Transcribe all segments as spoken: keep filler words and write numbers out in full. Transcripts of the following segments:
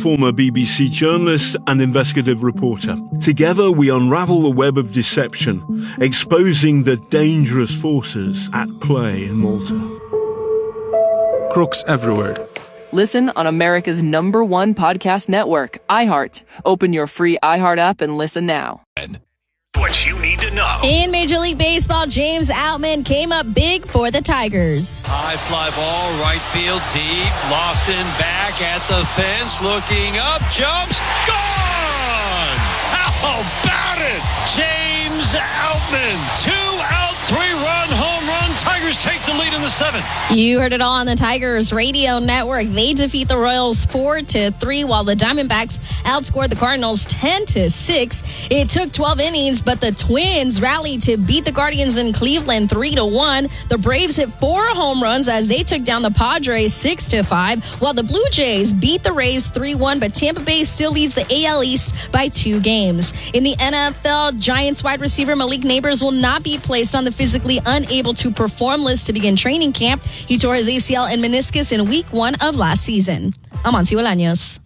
former B B C journalist and investigative reporter. Together, we unravel the web of deception, exposing the dangerous forces at play in Malta. Crooks everywhere. Listen on America's number one podcast network, iHeart. Open your free iHeart app and listen now. What you need to know. In Major League Baseball, James Outman came up big for the Tigers. High fly ball, right field, deep. Lofton back at the fence, looking up, jumps, gone! How about it? James Outman, two-out, three-run home run. Tigers take the lead in the seventh. You heard it all on the Tigers radio network. They defeat the Royals four to three, while the Diamondbacks outscored the Cardinals ten to six. It took twelve innings, but the Twins rallied to beat the Guardians in Cleveland three to one. The Braves hit four home runs as they took down the Padres six to five, while the Blue Jays beat the Rays three one, but Tampa Bay still leads the A L East by two games. In the N F L, Giants wide receiver Malik Nabers will not be placed on the physically unable to perform list to begin training camp. He tore his A C L and meniscus in week one of last season. I'm Ansi Bolaños.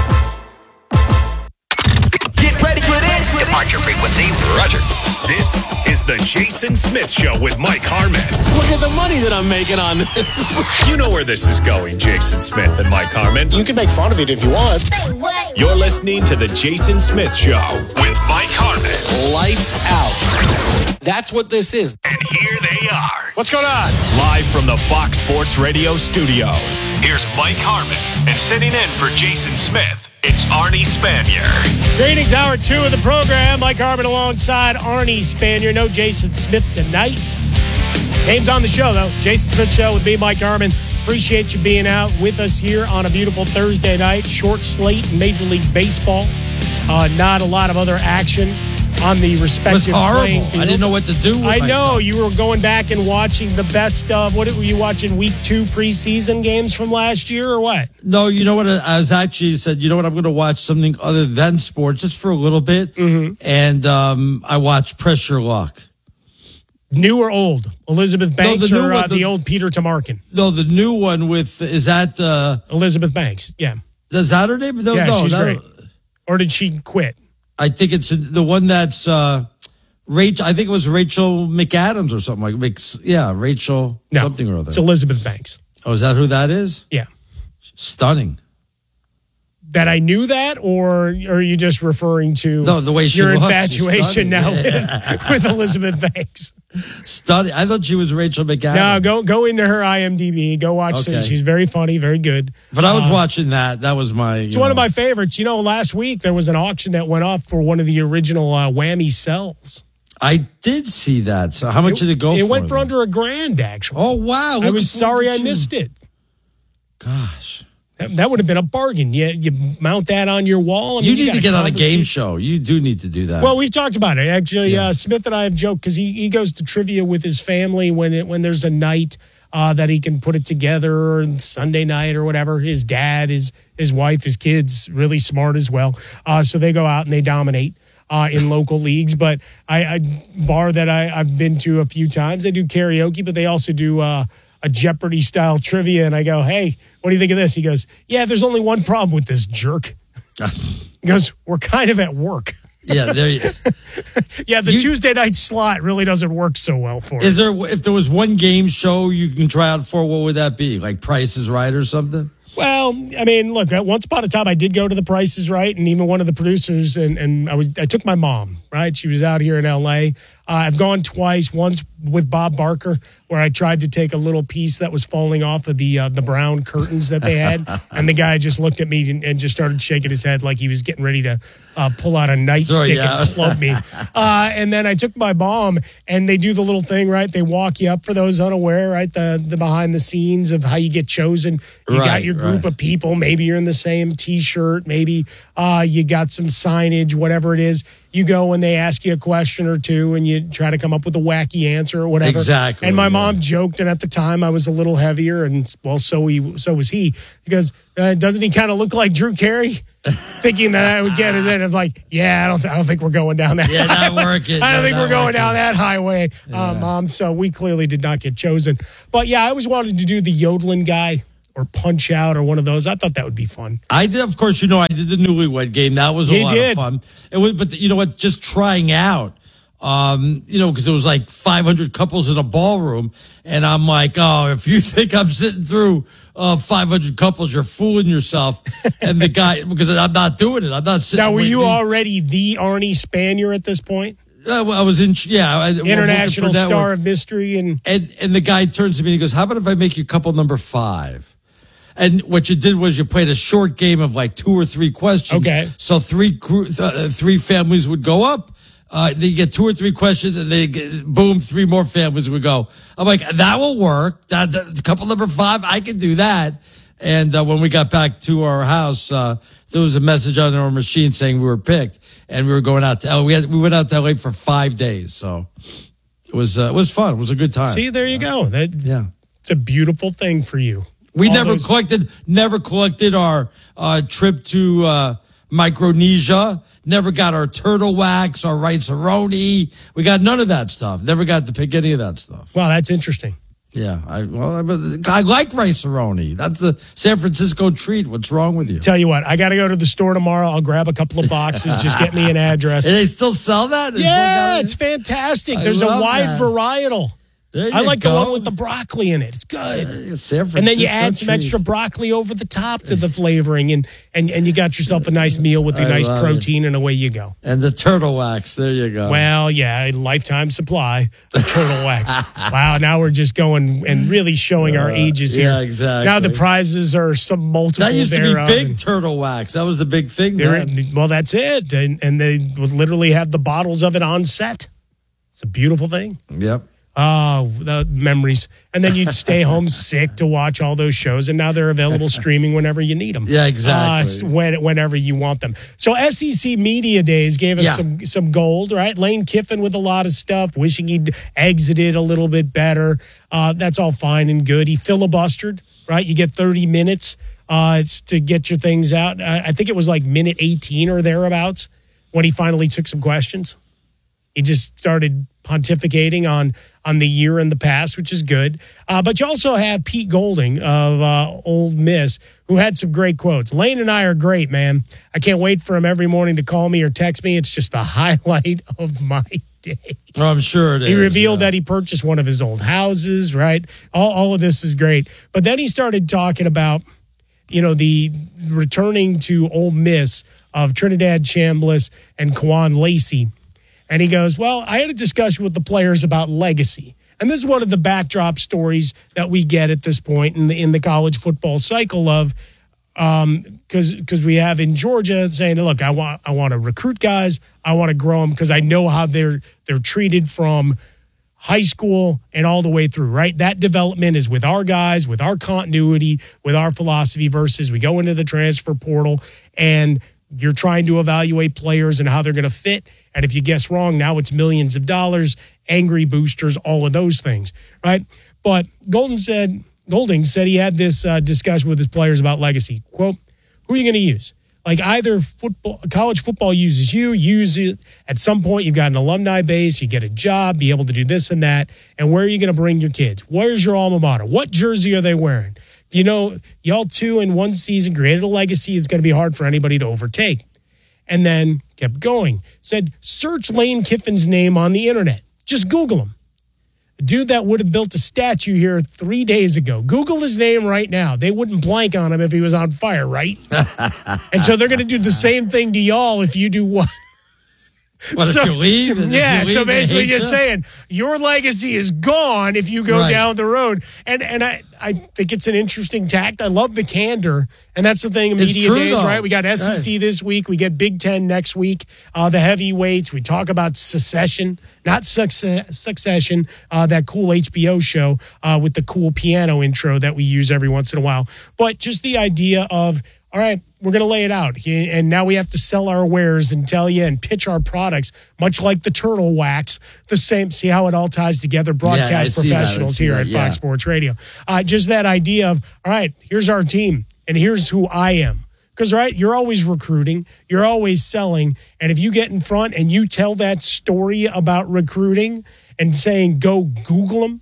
Get ready for this. Departure frequency, roger. This is the Jason Smith Show with Mike Harmon. Look at the money that I'm making on this. You know where this is going, Jason Smith and Mike Harmon. You can make fun of it if you want. You're listening to the Jason Smith Show with Mike Harmon. Lights out. That's what this is. And here they are. What's going on? Live from the Fox Sports Radio studios. Here's Mike Harmon. And sitting in for Jason Smith, it's Arnie Spanier. Greetings, hour two of the program. Mike Harmon alongside Arnie Spanier. No Jason Smith tonight. Name's on the show, though. Jason Smith Show with me, Mike Harmon. Appreciate you being out with us here on a beautiful Thursday night. Short slate in Major League Baseball. Uh, not a lot of other action on the respective it was horrible. playing fields. I didn't know what to do with I myself. know. You were going back and watching the best of, what were you watching, week two preseason games from last year or what? No, you know what? I was actually said, you know what? I'm going to watch something other than sports just for a little bit. Mm-hmm. And um, I watched Pressure Luck. New or old? Elizabeth Banks no, the or uh, one, the, the old Peter Tamarkin? No, the new one with, is that... Uh, Elizabeth Banks, yeah. Is that her name? No, yeah, no, she's no. great. Or did she quit? I think it's the one that's... Uh, Rachel, I think it was Rachel McAdams or something like mix. Yeah, Rachel no, something or other. It's Elizabeth Banks. Oh, is that who that is? Yeah. Stunning. That I knew that, or, or are you just referring to no, the way she your looks, infatuation now yeah. with, with Elizabeth Banks? Stunning. I thought she was Rachel McAdams. No, go go into her I M D B. Go watch okay. it. She's very funny, very good. But I was uh, watching that. That was my... It's know. one of my favorites. You know, last week there was an auction that went off for one of the original uh, Whammy cells. I did see that. So how much it, did it go it for? It went for then? under a grand, actually. Oh, wow. I was sorry I missed it. Gosh. That, that would have been a bargain. You, you mount that on your wall. I mean, you you need to get on a game conversation. show. You do need to do that. Well, we've talked about it. Actually, Yeah. uh, Smith and I have joked because he, he goes to trivia with his family when it, when there's a night uh, that he can put it together, or Sunday night or whatever. His dad, his, his wife, his kids, really smart as well. Uh, so they go out and they dominate. Uh, in local leagues, but I, I bar that I, I've been to a few times. They do karaoke, but they also do uh, a Jeopardy style trivia. And I go, "Hey, what do you think of this?" He goes, "Yeah, there's only one problem with this, jerk." He goes, "We're kind of at work." Yeah, there you. Yeah, the You- Tuesday night slot really doesn't work so well for Is us. there? If there was one game show you can try out for, what would that be? Like Price is Right or something? Well, I mean, look, once upon a time, I did go to the Price is Right, and even one of the producers, and, and I was I took my mom, right? She was out here in L A. Uh, I've gone twice, once with Bob Barker, where I tried to take a little piece that was falling off of the uh, the brown curtains that they had, and the guy just looked at me and, and just started shaking his head like he was getting ready to uh, pull out a nightstick yeah. and club me. Uh, and then I took my mom, and they do the little thing, right? They walk you up, for those unaware, right? The the behind the scenes of how you get chosen. You Right, got your group right. of people. Maybe you're in the same T-shirt. Maybe uh, you got some signage, whatever it is. You go and they ask you a question or two, and you try to come up with a wacky answer or whatever. Exactly, And my yeah. mom joked, and at the time I was a little heavier, and well, so he, so was he. Because uh, doesn't he kind of look like Drew Carey? Thinking that I would get it in. I'm like, yeah, I don't, th- I don't think we're going down that. Yeah, not working. I don't No, think not we're going working. down that highway, uh, Mom. So we clearly did not get chosen. But yeah, I always wanted to do the yodeling guy. or Punch Out or one of those. I thought that would be fun. I did, of course, you know, I did the Newlywed Game. That was a You lot did. of fun. It was, but you know what? Just trying out, um, you know, because there was like five hundred couples in a ballroom, and I'm like, oh, if you think I'm sitting through uh, five hundred couples, you're fooling yourself. And the guy, because I'm not doing it. I'm not sitting. Now, were you waiting. already the Arnie Spanier at this point? Uh, well, I was in, yeah, I, International star star of mystery, and and and the guy turns to me and he goes, "How about if I make you couple number five?" And what you did was you played a short game of like two or three questions. Okay. So three gr- uh, three families would go up. Uh, then you get two or three questions, and then get, boom, three more families would go. I'm like, that will work. That, that couple number five, I can do that. And uh, when we got back to our house, uh, there was a message on our machine saying we were picked, and we were going out to L A. We, had, we went out to L A for five days, so it was uh, it was fun. It was a good time. see, there you go. That Yeah. it's a beautiful thing for you. We All never those- collected, never collected our uh, trip to uh, Micronesia. Never got our turtle wax, our rice-a-roni. We got none of that stuff. Never got to pick any of that stuff. Wow, that's interesting. Yeah, I well, I, I like rice-a-roni. That's the San Francisco treat. What's wrong with you? Tell you what, I got to go to the store tomorrow. I'll grab a couple of boxes. Just get me an address. And they still sell that? They still Yeah, got it? it's fantastic. I There's a love wide that. varietal. There I you like go. the one with the broccoli in it. It's good. Uh, San Francisco And then you add some treat. extra broccoli over the top to the flavoring, and and, and you got yourself a nice meal with a I nice love protein, and away you go. And the turtle wax. There you go. Well, yeah, a lifetime supply of turtle wax. Wow, now we're just going and really showing our ages here. yeah, exactly. Now the prizes are some multiple. that used to be thereof, big and turtle wax. That was the big thing. they're- man. Well, that's it, and and they would literally have the bottles of it on set. It's a beautiful thing. Yep. Oh, the memories. And then you'd stay home sick to watch all those shows, and now they're available streaming whenever you need them. Yeah, exactly. Uh, when, whenever you want them. So S E C Media Days gave us Yeah. some some gold, right? Lane Kiffin with a lot of stuff, wishing he'd exited a little bit better. Uh, that's all fine and good. He filibustered, right? You get thirty minutes uh, it's to get your things out. I, I think it was like minute eighteen or thereabouts when he finally took some questions. He just started pontificating on on the year in the past, which is good. Uh, but you also have Pete Golding of uh, Ole Miss, who had some great quotes. Lane and I are great, man. I can't wait for him every morning to call me or text me. It's just the highlight of my day. Oh, I'm sure it He is, revealed yeah. that he purchased one of his old houses, right? All, all of this is great. But then he started talking about, you know, the returning to Ole Miss of Trinidad Chambliss and Kwan Lacey. And he goes, well, I had a discussion with the players about legacy. And this is one of the backdrop stories that we get at this point in the in the college football cycle of um because because we have in Georgia saying, look, I want I want to recruit guys, I want to grow them because I know how they're they're treated from high school and all the way through, right? That development is with our guys, with our continuity, with our philosophy versus we go into the transfer portal and you're trying to evaluate players and how they're going to fit. And if you guess wrong, now it's millions of dollars, angry boosters, all of those things, right? But Golden said, Golding said he had this uh, discussion with his players about legacy. Quote, who are you going to use? Like either football, college football uses you, use it. At some point, you've got an alumni base, you get a job, be able to do this and that. And where are you going to bring your kids? Where's your alma mater? What jersey are they wearing? You know, y'all two in one season created a legacy it's going to be hard for anybody to overtake. And then kept going. Said, search Lane Kiffin's name on the internet. Just Google him. A dude that would have built a statue here three days ago. Google his name right now. They wouldn't blank on him if he was on fire, right? And so they're going to do the same thing to y'all if you do what? What, So- if you leave? And if Yeah, you so leave, they basically hate just you? saying your legacy is gone if you go Right. down the road. And and I, I think it's an interesting tact. I love the candor. And that's the thing in It's media true, days, though. right? We got S E C this week. We get Big Ten next week. Uh, the heavyweights. We talk about Secession, not success, Succession, uh, that cool H B O show uh, with the cool piano intro that we use every once in a while. But just the idea of, all right, we're going to lay it out. And now we have to sell our wares and tell you and pitch our products, much like the turtle wax, the same. See how it all ties together? Broadcast Yeah, I see that. I professionals see here that, at yeah. Fox Sports Radio. Uh, just that idea of, all right, here's our team and here's who I am. Because, right, you're always recruiting, you're always selling. And if you get in front and you tell that story about recruiting and saying, go Google them,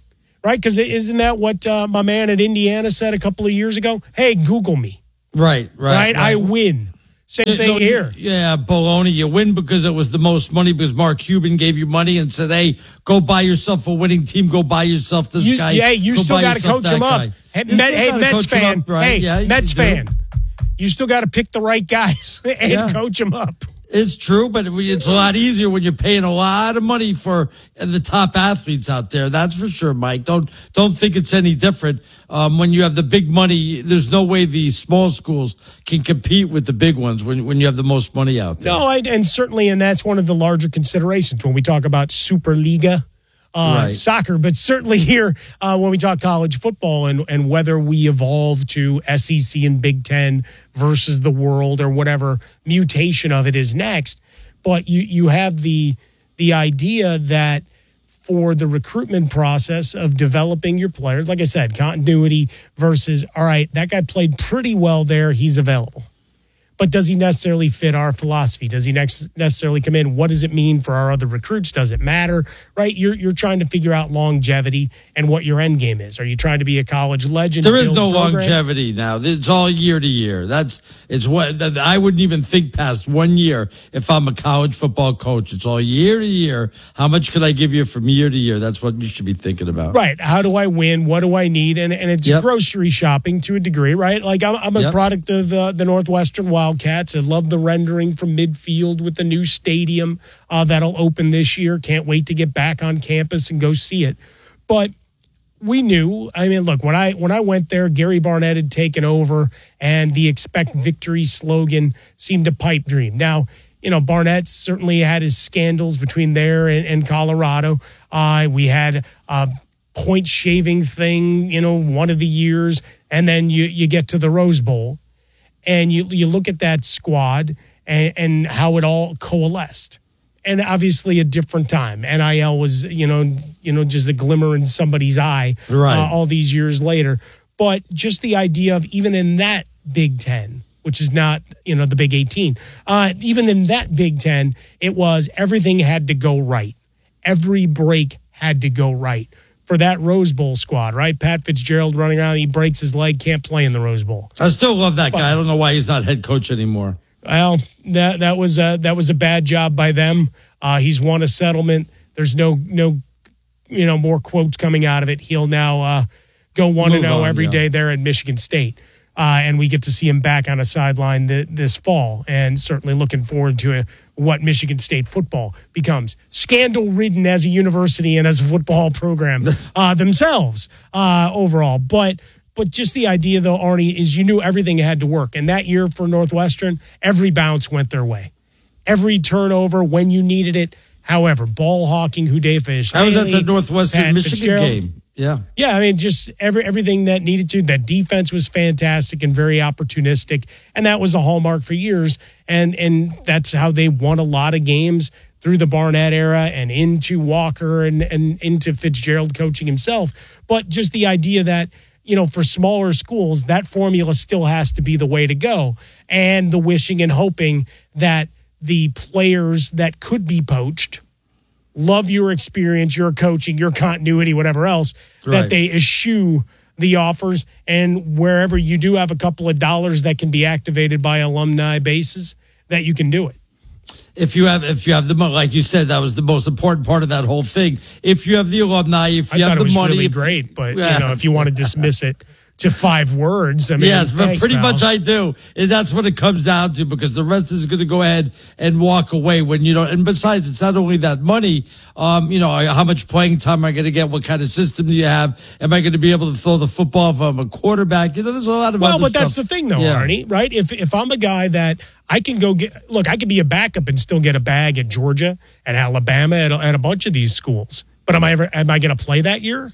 right? Because isn't that what uh, my man at Indiana said a couple of years ago? Hey, Google me. Right, right. Right? right. I win. Same No, thing no, here. Yeah, baloney. You win because it was the most money because Mark Cuban gave you money and said, hey, go buy yourself a winning team. Go buy yourself this You, guy. yeah, you go still buy got to yourself coach him that up. guy. Hey, You Met, still hey gotta Mets coach him fan. up, right? Hey, Yeah, you Mets do. fan. You still got to pick the right guys and Yeah. coach them up. It's true, but it's a lot easier when you're paying a lot of money for the top athletes out there. That's for sure, Mike. Don't don't think it's any different. Um, when you have the big money, there's no way the small schools can compete with the big ones when when you have the most money out there. No, I, and certainly, and that's one of the larger considerations when we talk about Superliga uh, Right. soccer. But certainly here, uh, when we talk college football and, and whether we evolve to S E C and Big Ten versus the world or whatever mutation of it is next. But you, you have the the idea that for the recruitment process of developing your players, like I said, continuity versus, all right, that guy played pretty well there, he's available. But does he necessarily fit our philosophy? Does he next necessarily come in? What does it mean for our other recruits? Does it matter? Right? You're you're trying to figure out longevity and what your end game is. Are you trying to be a college legend? There is build no program? longevity now. It's all year to year. That's it's what I wouldn't even think past one year if I'm a college football coach. It's all year to year. How much could I give you from year to year? That's what you should be thinking about. Right. How do I win? What do I need? And and it's Yep. grocery shopping to a degree, right? Like I'm, I'm a Yep. product of uh, the Northwestern Wildcats. I love the rendering from midfield with the new stadium uh, that'll open this year. Can't wait to get back on campus and go see it. But we knew, I mean, look, when I when I went there, Gary Barnett had taken over and the expect victory slogan seemed a pipe dream. Now, you know, Barnett certainly had his scandals between there and, and Colorado. Uh, we had a point shaving thing, you know, one of the years, and then you, you get to the Rose Bowl and you, you look at that squad and, and how it all coalesced. And obviously a different time. N I L was, you know, you know, just a glimmer in somebody's eye Right. uh, all these years later. But just the idea of even in that Big Ten, which is not, you know, the Big eighteen, uh, even in that Big Ten, it was everything had to go right. Every break had to go right for that Rose Bowl squad, right? Pat Fitzgerald running around, he breaks his leg, can't play in the Rose Bowl. I still love that guy. I don't know why he's not head coach anymore. Well, that that was a, that was a bad job by them. Uh, he's won a settlement. There's no no you know more quotes coming out of it. He'll now uh, go one and zero every day there at Michigan State, uh, and we get to see him back on a sideline th- this fall. And certainly looking forward to a, what Michigan State football becomes. Scandal ridden as a university and as a football program uh, themselves uh, overall, but. But just the idea, though, Arnie, is you knew everything had to work. And that year for Northwestern, every bounce went their way. Every turnover when you needed it. However, ball hawking, Hudayfa I was at the Ismaili, Northwestern Pat Michigan Fitzgerald. game. Yeah. Yeah, I mean, just every everything that needed to. That defense was fantastic and very opportunistic. And that was a hallmark for years. And, and that's how they won a lot of games through the Barnett era and into Walker and, and into Fitzgerald coaching himself. But just the idea that, you know, for smaller schools, that formula still has to be the way to go. And the wishing and hoping that the players that could be poached love your experience, your coaching, your continuity, whatever else, Right. that they eschew the offers. And wherever you do have a couple of dollars that can be activated by alumni bases, that you can do it. If you have, if you have the money, like you said, that was the most important part of that whole thing. If you have the alumni, if I you thought have it the was money, really if- great, but Yeah. you know, if you want to dismiss it to five words, I mean, yes, but thanks, pretty pal. much I do. And that's what it comes down to because the rest is going to go ahead and walk away when you know. And besides, it's not only that money. Um, you know, how much playing time am I going to get? What kind of system do you have? Am I going to be able to throw the football if I'm a quarterback? You know, there's a lot of Well, other but that's stuff. the thing, though, Yeah. Arnie, right? If if I'm a guy that I can go get, look, I could be a backup and still get a bag at Georgia, at Alabama, at, at a bunch of these schools. But am I ever am I going to play that year?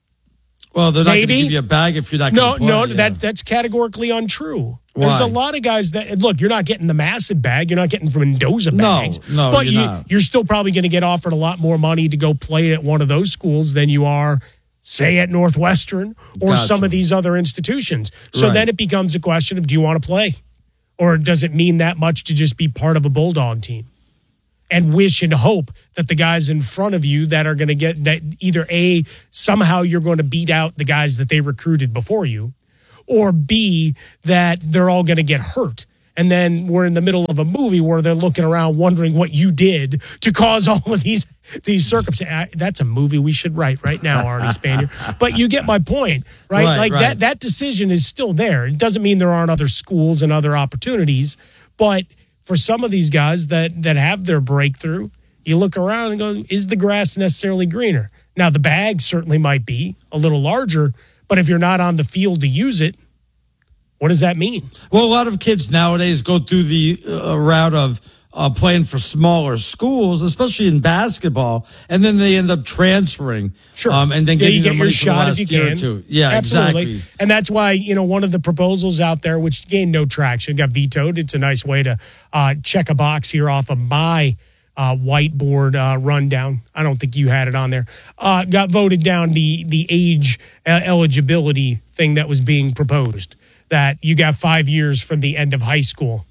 Well, they're not going to Maybe. give you a bag if you're not No, going to play. no, yeah. that that's categorically untrue. There's Why? a lot of guys that look. You're not getting the massive bag. You're not getting from Mendoza No, bags. no, but you're you, not. you're still probably going to get offered a lot more money to go play at one of those schools than you are, say, at Northwestern or Gotcha. some of these other institutions. So Right. then it becomes a question of, do you want to play, or does it mean that much to just be part of a Bulldog team? and wish and hope that the guys in front of you that are going to get that either A, somehow you're going to beat out the guys that they recruited before you, or B, that they're all going to get hurt. And then we're in the middle of a movie where they're looking around wondering what you did to cause all of these these circumstances. That's a movie we should write right now, Arnie Spanier. But you get my point, right? Right, like right. that that decision is still there. It doesn't mean there aren't other schools and other opportunities, but for some of these guys that that have their breakthrough, you look around and go, is the grass necessarily greener? Now, the bag certainly might be a little larger, but if you're not on the field to use it, what does that mean? Well, a lot of kids nowadays go through the uh, route of uh, playing for smaller schools, especially in basketball, and then they end up transferring. Sure. Um, and then Yeah, getting you their get money your for the shot if last you year can. or two. Yeah, Absolutely. exactly. And that's why, you know, one of the proposals out there, which gained no traction, got vetoed. It's a nice way to uh, check a box here off of my uh, whiteboard uh, rundown. I don't think you had it on there. Uh, got voted down the, the age uh, eligibility thing that was being proposed, that you got five years from the end of high school,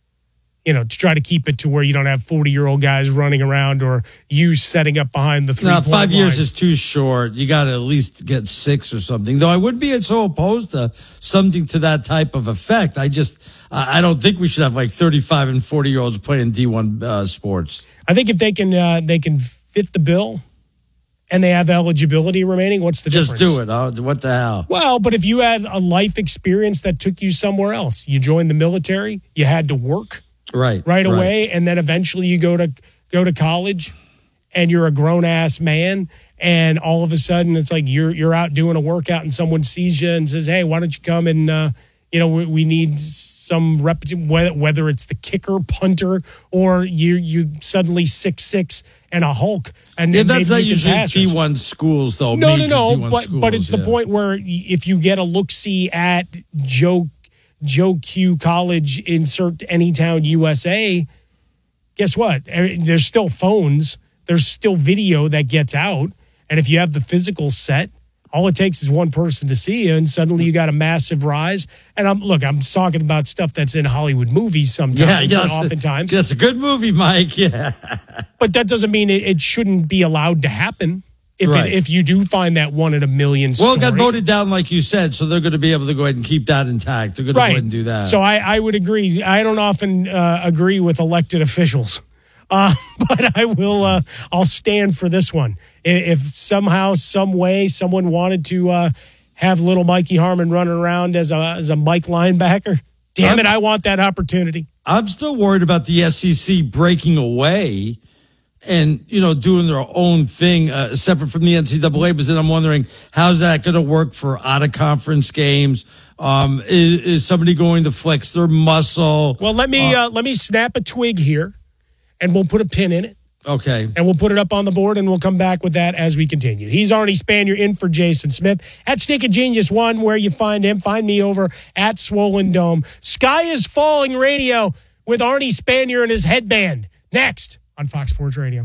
you know, to try to keep it to where you don't have forty-year-old guys running around or you setting up behind the three-point No, five years line. is too short. You got to at least get six or something. Though I wouldn't be so opposed to something to that type of effect. I just, I don't think we should have like thirty-five and forty-year-olds playing D one uh, sports. I think if they can uh, they can fit the bill and they have eligibility remaining, what's the Just difference? do it. Oh, what the hell? Well, but if you had a life experience that took you somewhere else, you joined the military, you had to work Right. right away, and then eventually you go to go to college and you're a grown ass man, and all of a sudden it's like you're you're out doing a workout and someone sees you and says, hey, why don't you come and uh, you know, we, we need some rep, whether, whether it's the kicker, punter, or you you suddenly six six and a Hulk. And Yeah, and that's maybe not you can usually pass D rush. one schools, though. No, no, major no. D one But, schools, but it's the yeah. point where if you get a look-see at Joe Joe Q College, insert Anytown, U S A, guess what? There's still phones. There's still video that gets out. And if you have the physical set, all it takes is one person to see you, and suddenly you got a massive rise. And I'm look, I'm talking about stuff that's in Hollywood movies sometimes, Yeah, and yes, oftentimes. That's a good movie, Mike. Yeah. But that doesn't mean it, it shouldn't be allowed to happen. If Right. it, if you do find that one in a million Well, story. it got voted down, like you said, so they're going to be able to go ahead and keep that intact. They're going to go ahead and do that. So I, I would agree. I don't often uh, agree with elected officials, uh, but I will. Uh, I'll stand for this one. I- If somehow, some way, someone wanted to uh, have little Mikey Harmon running around as a as a Mike linebacker, damn it, I want that opportunity. I'm still worried about the S E C breaking away and, you know, doing their own thing uh, separate from the N C double A. But then I'm wondering, how's that going to work for out-of-conference games? Um, is, is somebody going to flex their muscle? Well, let me uh, let me snap a twig here, and we'll put a pin in it. Okay. And we'll put it up on the board, and we'll come back with that as we continue. He's Arnie Spanier in for Jason Smith at Stick of Genius One, where you find him. Find me over at Swollen Dome. Sky is Falling Radio with Arnie Spanier and his headband. Next on Fox Sports Radio.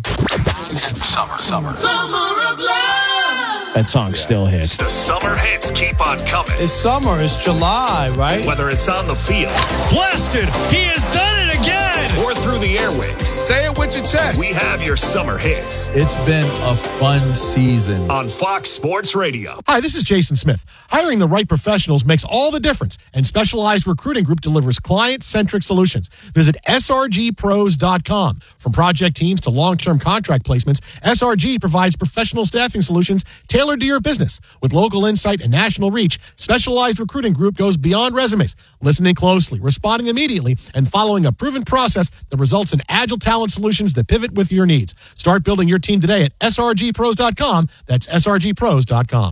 Summer, summer. Summer of love. That song still hits. The summer hits keep on coming. It's summer. It's July, right? Whether it's on the field. Blasted. He has done it again. Or through the airwaves. Say it with your chest. We have your summer hits. It's been a fun season. On Fox Sports Radio. Hi, this is Jason Smith. Hiring the right professionals makes all the difference, and Specialized Recruiting Group delivers client-centric solutions. Visit S R G pros dot com. From project teams to long-term contract placements, S R G provides professional staffing solutions tailored to your business. With local insight and national reach, Specialized Recruiting Group goes beyond resumes, listening closely, responding immediately, and following a proven process that results in agile talent solutions that pivot with your needs. Start building your team today at S R G pros dot com. That's S R G pros dot com.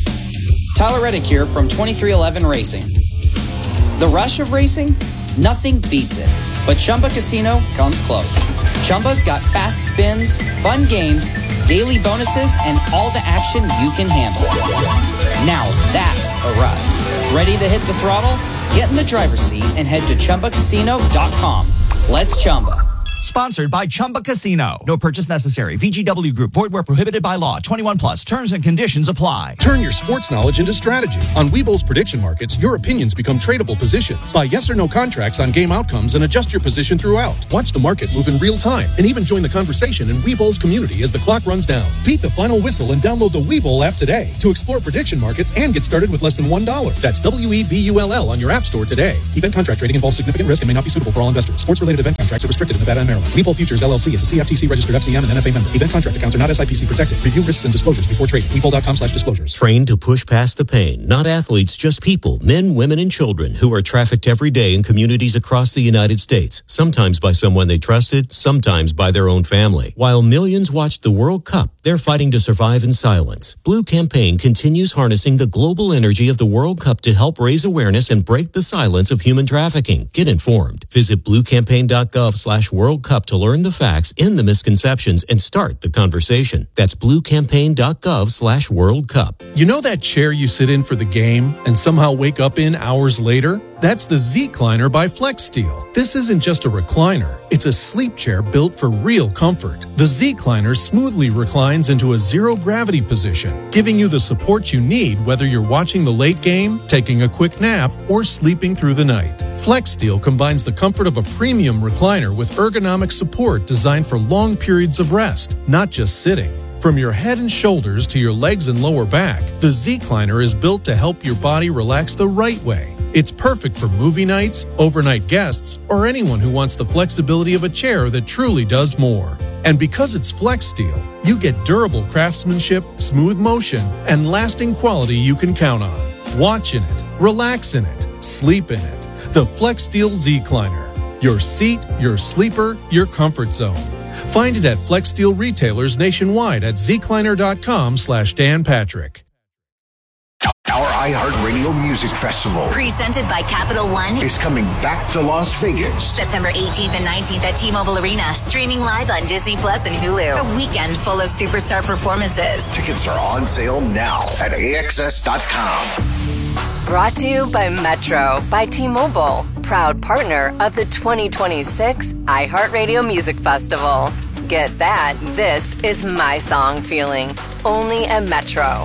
Tyler Reddick here from twenty-three eleven Racing. The rush of racing? Nothing beats it. But Chumba Casino comes close. Chumba's got fast spins, fun games, daily bonuses, and all the action you can handle. Now that's a ride. Ready to hit the throttle? Get in the driver's seat and head to Chumba Casino dot com. Let's Chumba. Sponsored by Chumba Casino. No purchase necessary. V G W Group. Void where prohibited by law. twenty-one plus. Terms and conditions apply. Turn your sports knowledge into strategy. On Webull's prediction markets, your opinions become tradable positions. Buy yes or no contracts on game outcomes and adjust your position throughout. Watch the market move in real time and even join the conversation in Webull's community as the clock runs down. Beat the final whistle and download the Webull app today to explore prediction markets and get started with less than one dollar. That's W E B U L L on your app store today. Event contract trading involves significant risk and may not be suitable for all investors. Sports-related event contracts are restricted in Nevada and Maryland. Webull Futures L L C is a C F T C registered F C M and N F A member. Event contract accounts are not S I P C protected. Review risks and disclosures before trading. Webull dot com slash disclosures. Trained to push past the pain. Not athletes, just people, men, women, and children who are trafficked every day in communities across the United States. Sometimes by someone they trusted, sometimes by their own family. While millions watched the World Cup, they're fighting to survive in silence. Blue Campaign continues harnessing the global energy of the World Cup to help raise awareness and break the silence of human trafficking. Get informed. Visit blue campaign dot gov slash World Cup to learn the facts, end the misconceptions, and start the conversation. That's blue campaign dot gov slash World Cup. You know that chair you sit in for the game and somehow wake up in hours later? That's the Z-Cliner by FlexSteel. This isn't just a recliner. It's a sleep chair built for real comfort. The Z-Cliner smoothly reclines into a zero-gravity position, giving you the support you need whether you're watching the late game, taking a quick nap, or sleeping through the night. FlexSteel combines the comfort of a premium recliner with ergonomic support designed for long periods of rest, not just sitting. From your head and shoulders to your legs and lower back, the Z-Cliner is built to help your body relax the right way. It's perfect for movie nights, overnight guests, or anyone who wants the flexibility of a chair that truly does more. And because it's FlexSteel, you get durable craftsmanship, smooth motion, and lasting quality you can count on. Watch in it, relax in it, sleep in it. The FlexSteel Z-Cliner. Your seat, your sleeper, your comfort zone. Find it at FlexSteel retailers nationwide at zcliner.com slash Dan Patrick. Our iHeartRadio Music Festival, presented by Capital One, is coming back to Las Vegas. September eighteenth and nineteenth at T-Mobile Arena. Streaming live on Disney Plus and Hulu. A weekend full of superstar performances. Tickets are on sale now at A X S dot com. Brought to you by Metro by T-Mobile, proud partner of the twenty twenty-six iHeartRadio Music Festival. Get that, this is my song feeling, only at Metro.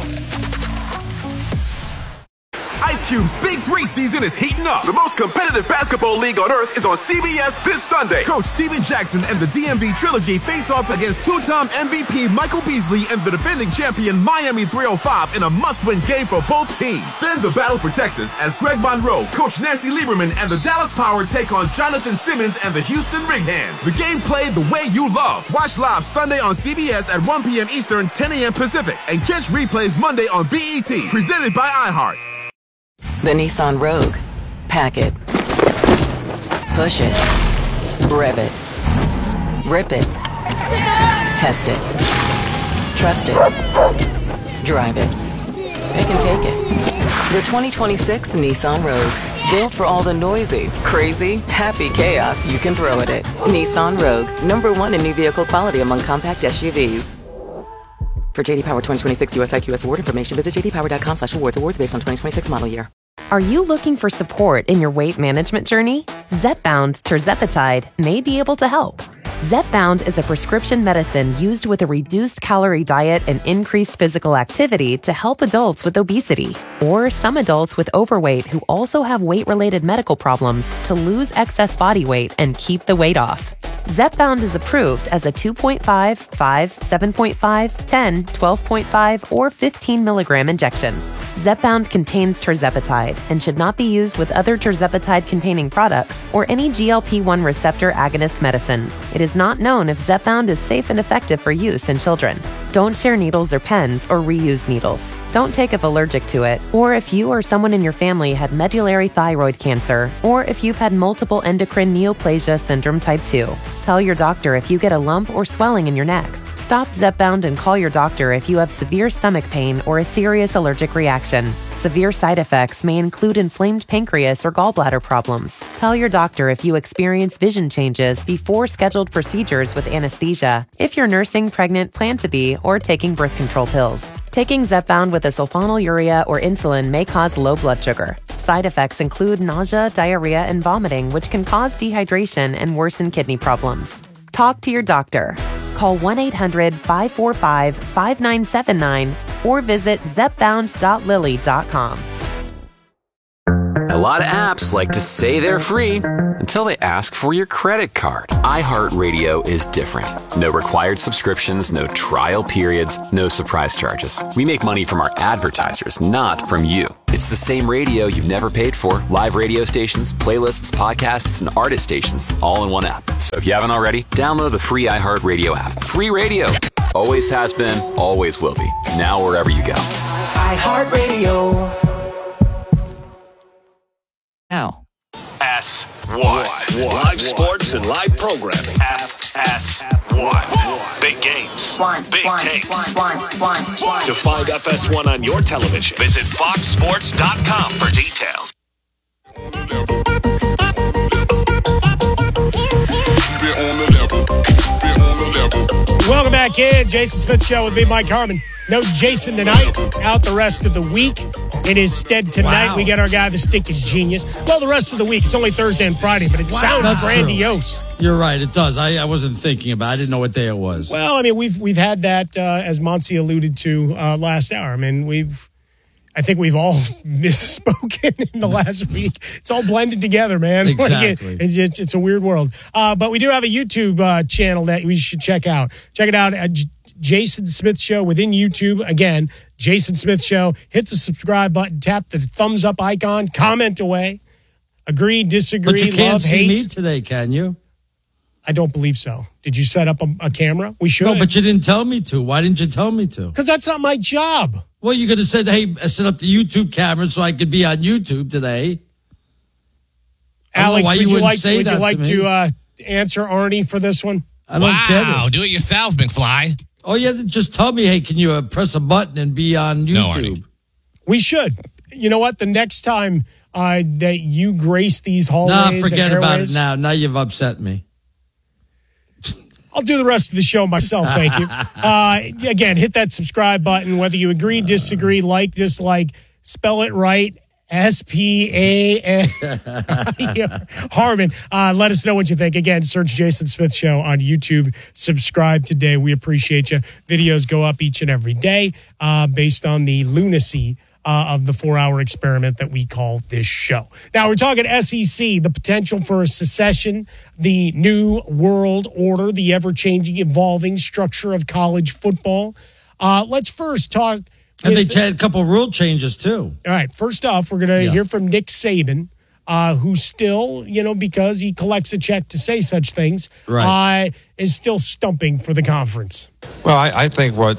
Ice Cube's Big Three season is heating up. The most competitive basketball league on earth is on C B S this Sunday. Coach Steven Jackson and the D M V Trilogy face off against two-time M V P Michael Beasley and the defending champion Miami three oh five in a must-win game for both teams. Then the battle for Texas as Greg Monroe, Coach Nancy Lieberman, and the Dallas Power take on Jonathan Simmons and the Houston Rig Hands. The game played the way you love. Watch live Sunday on C B S at one p.m. Eastern, ten a.m. Pacific, and catch replays Monday on B E T. Presented by iHeart. The Nissan Rogue. Pack it. Push it. Rev it. Rip it. Test it. Trust it. Drive it. Pick and take it. The twenty twenty-six Nissan Rogue. Built for all the noisy, crazy, happy chaos you can throw at it. Nissan Rogue. Number one in new vehicle quality among compact S U Vs. For J D Power twenty twenty-six U S I Q S award information, visit j d power dot com slash awards. Awards based on twenty twenty-six model year. Are you looking for support in your weight management journey? Zepbound tirzepatide may be able to help. Zepbound is a prescription medicine used with a reduced calorie diet and increased physical activity to help adults with obesity or some adults with overweight who also have weight-related medical problems to lose excess body weight and keep the weight off. Zepbound is approved as a two point five, five, seven point five, ten, twelve point five, or fifteen milligram injection. Zepbound contains tirzepatide and should not be used with other tirzepatide-containing products or any G L P one receptor agonist medicines. It is not known if Zepbound is safe and effective for use in children. Don't share needles or pens or reuse needles. Don't take if allergic to it, or if you or someone in your family had medullary thyroid cancer, or if you've had multiple endocrine neoplasia syndrome type two. Tell your doctor if you get a lump or swelling in your neck. Stop Zepbound and call your doctor if you have severe stomach pain or a serious allergic reaction. Severe side effects may include inflamed pancreas or gallbladder problems. Tell your doctor if you experience vision changes before scheduled procedures with anesthesia, if you're nursing, pregnant, plan to be, or taking birth control pills. Taking Zepbound with a sulfonylurea or insulin may cause low blood sugar. Side effects include nausea, diarrhea, and vomiting, which can cause dehydration and worsen kidney problems. Talk to your doctor. Call one eight hundred five four five five nine seven nine or visit zep bound dot lilly dot com. A lot of apps like to say they're free until they ask for your credit card. iHeartRadio is different. No required subscriptions, no trial periods, no surprise charges. We make money from our advertisers, not from you. It's the same radio you've never paid for. Live radio stations, playlists, podcasts, and artist stations, all in one app. So if you haven't already, download the free iHeartRadio app. Free radio. Always has been, always will be. Now wherever you go. iHeartRadio. Now. S one. Live sports and live programming. F S one. Big games. One, Big one, takes. one, one, one, one. To find F S one on your television, visit fox sports dot com for details. Welcome back in. Jason Smith Show with me, Mike Harmon. No Jason tonight. Out the rest of the week. In his stead tonight, Wow. we get our guy, the stinking genius. Well, the rest of the week. It's only Thursday and Friday, but it Wow, sounds that's grandiose. true. You're right. It does. I, I wasn't thinking about it. I didn't know what day it was. Well, I mean, we've we've had that, uh, as Monty alluded to uh, last hour. I mean, we've, I think we've all misspoken in the last week. It's all blended together, man. Like Exactly. it, it's, it's a weird world. Uh, but we do have a YouTube uh, channel that we should check out. Check it out at J- Jason Smith Show within YouTube. Again, Jason Smith Show. Hit the subscribe button. Tap the thumbs up icon. Comment away. Agree, disagree, But you can't love, see hate. me today, can you? I don't believe so. Did you set up a, a camera? We should. No, but you didn't tell me to. Why didn't you tell me to? Because that's not my job. Well, you could have said, hey, set up the YouTube camera so I could be on YouTube today. I don't know Alex, why would you you, wouldn't like, say would you that like to to, me. uh, answer Arnie for this one? I don't get Wow, it. do it yourself, McFly. Oh, yeah, then just tell me, hey, can you uh, press a button and be on No, YouTube? Arnie. We should. You know what? The next time uh, that you grace these hallways, Nah, and forget about it airwaves, now. Now you've upset me. I'll do the rest of the show myself. Thank you. Uh, again, hit that subscribe button. Whether you agree, disagree, like, dislike, spell it right. S P A N Harmon. Uh, let us know what you think. Again, search Jason Smith Show on YouTube. Subscribe today. We appreciate you. Videos go up each and every day uh, based on the lunacy uh, of the four-hour experiment that we call this show. Now, we're talking S E C, the potential for a secession, the new world order, the ever-changing, evolving structure of college football. Uh, let's first talk... And they with- had a couple rule changes, too. all right. First off, we're going to Yeah. hear from Nick Saban, uh, who still, you know, because he collects a check to say such things, Right. uh, is still stumping for the conference. Well, I, I think what,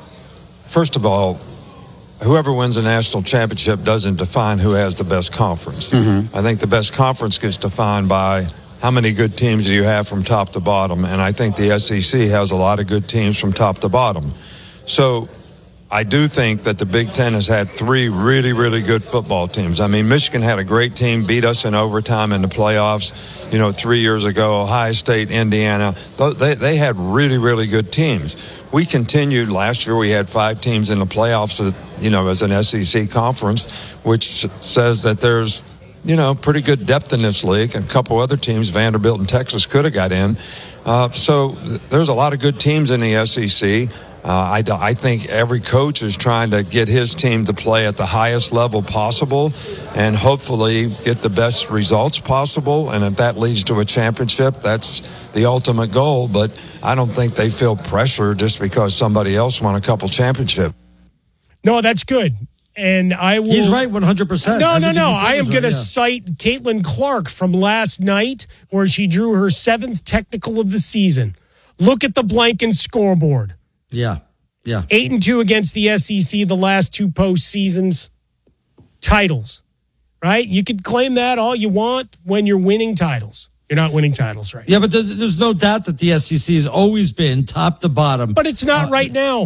first of all, whoever wins a national championship doesn't define who has the best conference. I think the best conference gets defined by how many good teams do you have from top to bottom, and I think the S E C has a lot of good teams from top to bottom. So I do think that the Big Ten has had three really, really good football teams. I mean, Michigan had a great team, beat us in overtime in the playoffs, you know, three years ago. Ohio State, Indiana, they, they had really, really good teams. We continued last year. We had five teams in the playoffs, you know, as an S E C conference, which says that there's, you know, pretty good depth in this league. And a couple other teams, Vanderbilt and Texas, could have got in. Uh, so there's a lot of good teams in the S E C. Uh, I, I think every coach is trying to get his team to play at the highest level possible and hopefully get the best results possible. And if that leads to a championship, that's the ultimate goal. But I don't think they feel pressure just because somebody else won a couple championships. No, that's good. And I will. He's right one hundred percent. No, I no, think no. he said I he am was going to right, yeah. cite Caitlin Clark from last night where she drew her seventh technical of the season. Look at the blanking scoreboard. Yeah, yeah. Eight and two against the S E C the last two postseasons. Titles, right? You could claim that all you want when you're winning titles. You're not winning titles, right? Yeah, but there- there's no doubt that the S E C has always been top to bottom. But it's not Uh, right now.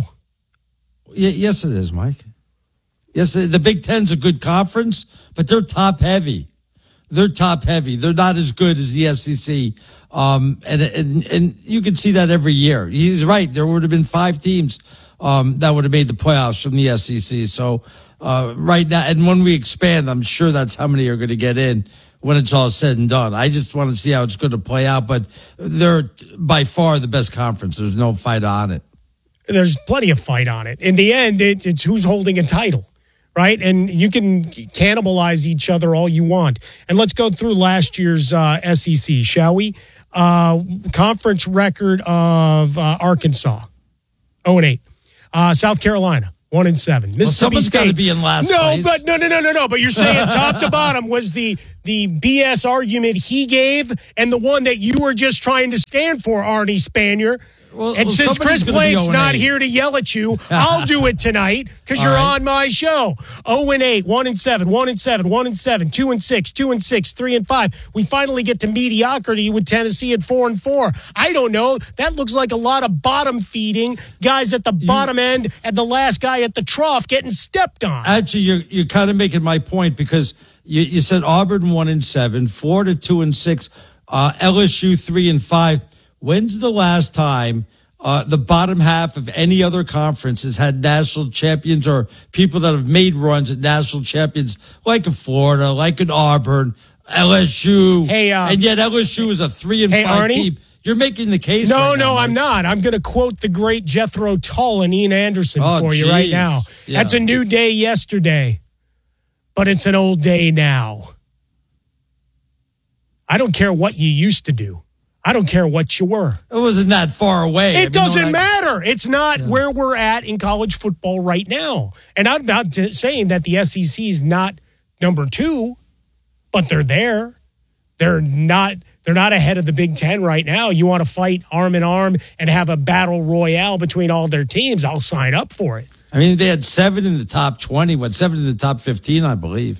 Y- yes, it is, Mike. Yes, the Big Ten's a good conference, but they're top heavy. They're top heavy. They're not as good as the S E C. Um, and, and, and you can see that every year. He's right. There would have been five teams, um, that would have made the playoffs from the S E C. So, uh, right now, and when we expand, I'm sure that's how many are going to get in. when it's all said and done. I just want to see how it's going to play out, but they're by far the best conference. There's no fight on it. There's plenty of fight on it. In the end, it's, it's who's holding a title, right? And you can cannibalize each other all you want. And let's go through last year's uh, S E C, shall we? Uh, conference record of uh, Arkansas, oh and eight. Uh, South Carolina, one and seven. Mississippi well, someone's State, got to be in last no, place. but no, no, no, no, no. But you're saying top to bottom was the the B S argument he gave, and the one that you were just trying to stand for, Arnie Spanier. Well, and well, since Chris Blake's not here to yell at you, I'll do it tonight because you're right. on my show. oh and eight, one and seven, one and seven, one and seven, two and six, two and six, three and five. We finally get to mediocrity with Tennessee at four and four. I don't know. That looks like a lot of bottom feeding, guys at the you, bottom end and the last guy at the trough getting stepped on. Actually, you're you're kind of making my point because you, you said Auburn one and seven, Florida two and six, uh, L S U three and five. When's the last time uh, the bottom half of any other conference has had national champions or people that have made runs at national champions like in Florida, like in Auburn, L S U, hey, uh, and yet L S U is a three and hey, five Arnie? team. You're making the case. No, right no, now, I'm not. I'm going to quote the great Jethro Tull and Ian Anderson oh, for geez. you right now. Yeah. That's a new day yesterday, but it's an old day now. I don't care what you used to do. I don't care what you were. It wasn't that far away. It I mean, doesn't no, matter. It's not yeah. where we're at in college football right now. And I'm not t- saying that the S E C is not number two, but they're there. They're not. They're not ahead of the Big Ten right now. You want to fight arm in arm and have a battle royale between all their teams? I'll sign up for it. I mean, they had seven in the top twenty, what seven in the top fifteen, I believe.